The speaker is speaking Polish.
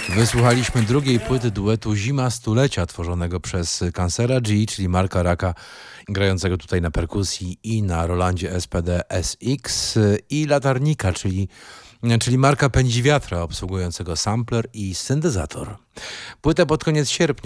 Wysłuchaliśmy drugiej płyty duetu Zima Stulecia, tworzonego przez Kancera G, czyli Marka Raka, grającego tutaj na perkusji i na Rolandzie SPD SX, i Latarnika, czyli Marka Pędziwiatra, obsługującego sampler i syntezator. Płytę pod koniec sierpnia